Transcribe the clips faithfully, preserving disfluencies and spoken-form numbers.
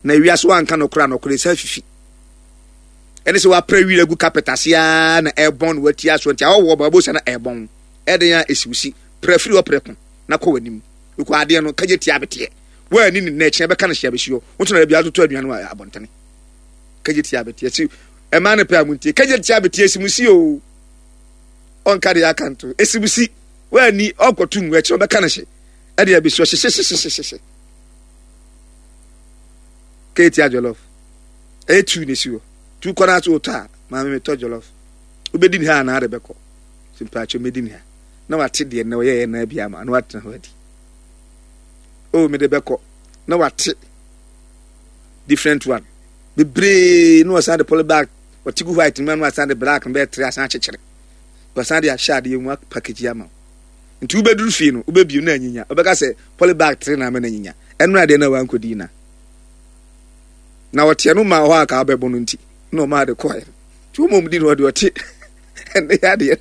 na wiaso anka no kra no kra sa fifi ene se wa pra wi lagu carpet asia na airborne wati aso ntia wo babo se na airborne eden ya esiwusi pra firi opreko na ko wanim ko ade no kaje tia bete wa ni ni na eche be ka na hia be hio woto na bia toto aduan wa abontane kaje tia bete esi e ma ne pa muntie kaje tia bete esimusi o on kare akanto esimusi wa ni okotu nwe eche be ka na hie ade ya be hio hye hye hye hye Kate ya jollof. E tu ni siwo. Tu kona to ta, ma me to jollof. Ubedi ni ha na rebeko. Simpa cho medi ni ha. Na wate de na ye na bia ma na wate na wadi. O me de beko. Na wate different one. Bebre no asa de polybag, otigu white man no asa de black be tre asa chechire. Asa de asha de mu package ya ma. Nti ubeduru fi no, ubebiu na anyinya. Obeka se polybag tre na ma na anyinya. Enu ade na wankodi na. Na wote no ma ho aka abebo no nti no ma de koe tu mom di no de wote ende ya de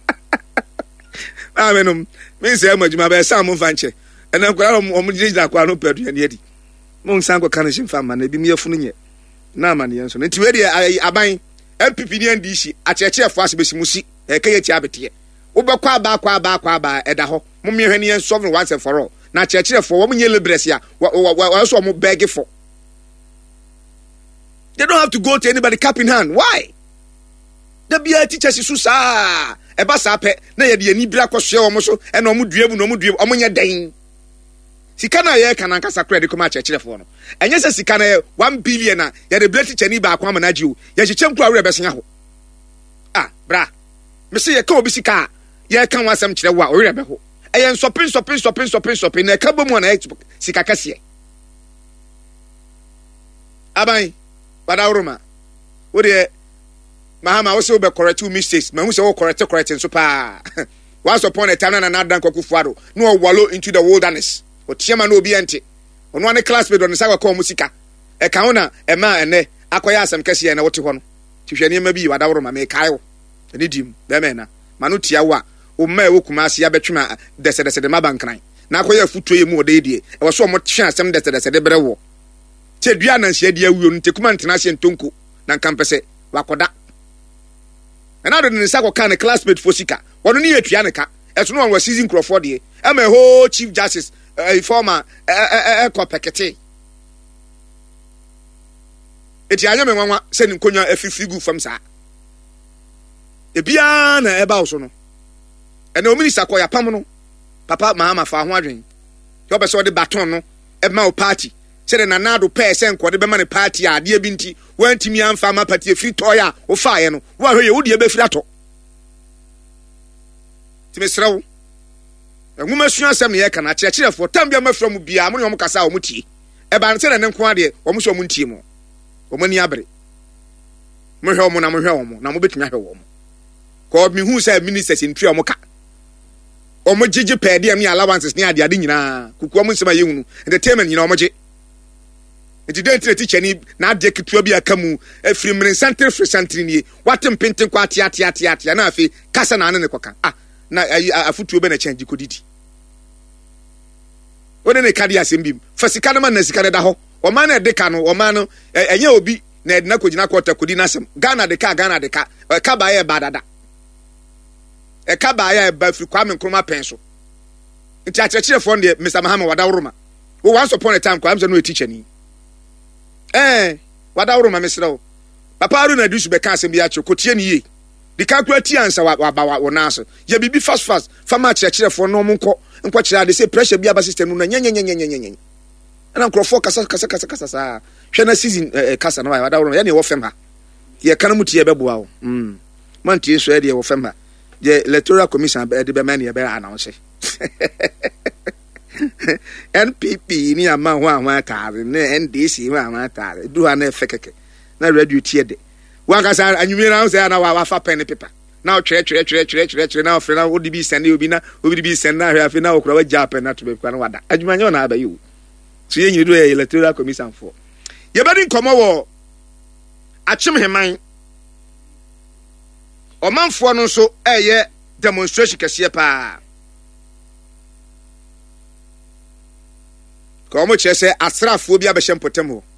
amenum me se amajuma be sa mo fanche ena kwara o mo jija kwa no pedu ya edi mo nsan ko kan shin fama na bi me yafunu nye na ma ne yenso nti we de aban M P P ni andi shi acheche afo ase besi musi e ka yeti abete wo be kwa ba kwa ba kwa ba eda ho mo me hwani en solve once and for all na acheche afo wo mo nye libres ya wo so mo beg for. They don't have to go to anybody cap in hand. Why? The B I teachers is so e ba sa pe na ye de ani bra kwose o mo so e na o mo duabu na o mo duabu o mo nya dan. Sika na ye kana nkasa credit kuma chechirefo no. Enye se sika na one billion na ye de blati chani ba kwa manaji o. Ye chechem ku awre besia ho. Ah, bra. Me se ye ka obi sika ye kan wasam kire wo a owre be ho. E ye nsopin sopin sopin sopin sopin na ka bomu na sika kase. Abai Badawruma. What the Mahama also be correct two mistakes. Ma who say correct correct and so pa. Once upon a time na nadan kwakufuado. No wallow into the wilderness. O tiama no bi ante. Ono ane classmate on saga call musika. E kauna e ma ene akoya asem kase na wote ho no. Tihwani ma bi Badawruma me kai wo. Eni dim be me na. Manu tia wa. O ma e wo kumase ya betwema dese dese de mabankran. Na akoya futuo ye mu odedie. E wo so mo twe asem dese dese de brewo. Che dua na nhia dia wuo nte kuma ntena hye ntonko na nkampese wakoda na do ne sako kan classmate fosika wono ne yatua ne ka eto no won season Crawford de e ma ho chief justice eh former eh eh kopekete eti anya me nwanwa se ne nkonya afifigu fam sa e bia na e ba wo so no e na o minister ko ya pam no papa Mahama fa ho adwen yo be so de baton no e ma o party sere na nado pe se nkode be ma ne party a de binti wantimi amfa ma party free toya o faaye no wo ahwe ye wo de be free ato timesrawo enwuma sua asem ye kana chirechirefo tambia mafra mu bia mo ne mo kasa o mutie e ba nse ne nko ade o mo so mo ntie mo o mani abre mo hwe o mo na mo hwe o mo na mo betumi ahwe o mo ko mi hu say ministers in three o mo ka o mo gigi pede am ni allowances ni ade ade nyina kuku o mo nsema ye hunu entertainment nyina o mo ge enti dentire teacher ni na ade ketua bi aka mu afiri mren center free center ni watem penten kwa atia atia atia atia na afi kasa na ane ne koka ah na afutuo be na change kodidi one ne kadi asembim fasika na man na sika da ho o man na de ka no o man no enye obi na edina kogina kwota kodi na asem Ghana de ka Ghana de ka e ka ba ye badada e ka ba ye ba firi kwa men kroma penso nti achechirefo de Mister Mahama Wadawruma wo once upon a time kwa amza no teacher ni eh Wadawruma mesrawo papa aru na dusu be ka asem bi a che kotie ni ye di calculate answer wa ba wa naso ye bibi fast fast fama chechirefo no mo nko nko chira de say pressure bi aba system no na nyenye nyenye nyenye nyenye ana nkrofo kasa kasa kasa kasa sa hwe na season kasa na wa Wadawruma ye ne wo fem ha ye kan mu tie beboa wo mm man tie so ye de wo fem ha ye electoral commission be de be man ye be announce N P P ni ama ho ahwa taare ne N D C ho ahwa taare du ha na fekeke na radio tie de wakasa anwumi na say na wa fa pen paper na o twere twere twere twere twere twere na ofre na odi bi send obi na obi bi send na hwe afi na okura wa japan na to be kwa na wada adwuma nyo na abayi wo so ye nyiru e electoral commission for ye bedi nkomo wo achim heman omanfo no so eye demonstration kese pa ko mo che se asrafo bi abehye mpotem ho